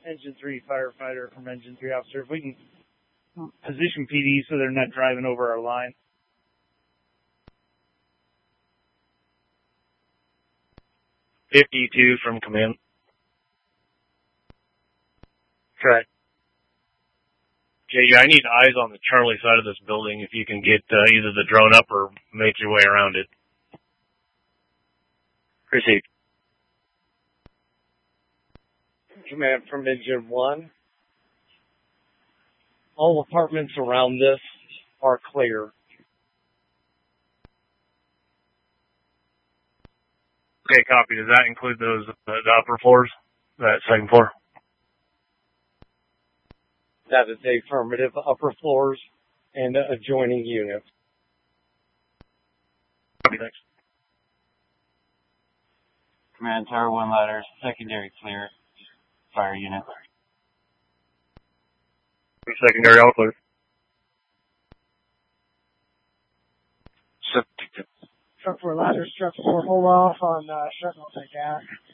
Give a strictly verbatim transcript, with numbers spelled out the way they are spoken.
Engine three firefighter from Engine three officer. If we can position P D so they're not driving over our line. fifty-two from command. Correct. Okay, yeah, I need eyes on the Charlie side of this building if you can get uh, either the drone up or make your way around it. Received. Command from Engine one. All apartments around this are clear. Okay, copy. Does that include those uh, the upper floors? That second floor? That is a affirmative, upper floors and adjoining units. Copy, thanks. Command Tower one ladder, secondary clear, fire unit. Secondary all clear. Truck four ladder, truck four hold off on uh, shutting off the gas.